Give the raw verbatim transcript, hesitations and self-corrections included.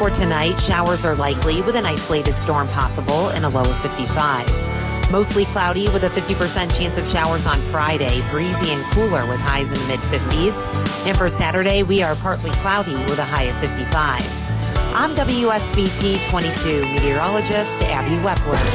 For tonight, showers are likely with an isolated storm possible and a low of fifty-five. Mostly cloudy with a fifty percent chance of showers on Friday, breezy and cooler with highs in the mid fifties. And for Saturday, we are partly cloudy with a high of fifty-five. I'm W S B T twenty-two meteorologist Abby Wepler.